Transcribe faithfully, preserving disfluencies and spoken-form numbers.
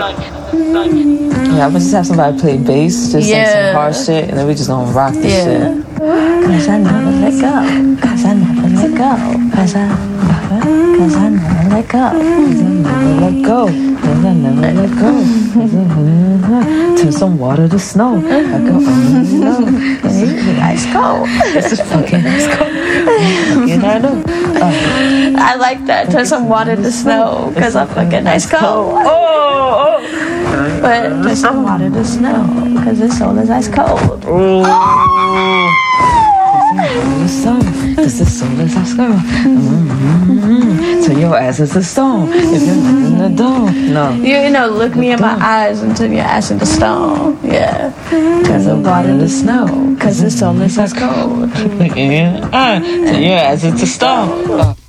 Yeah, I'm gonna just have somebody play bass, just yeah. sing some hard shit, and then we just gonna rock this yeah. shit. Cause I never let go. Cause I never let go. Cause I never, cause I never let go. Cause I never let go. Cause I never let go. Cause I never turn some water to snow. I go, oh no. It's ice cold. This is fucking ice cold. Fucking I know. Uh, I like that. Turn some water to snow. Cause I'm fucking ice cold. Oh, oh. But turn some water to snow. Cause this soul is ice cold. Oh. The sun, cause the soul is ice cold. Mm-hmm. Turn your ass into stone if you're not in the dome. No. You, you know, look me in my eyes and turn your ass into stone. Yeah. Turn the water to snow. Cause the soul is ice cold. Yeah. Uh, turn your ass into stone. Uh.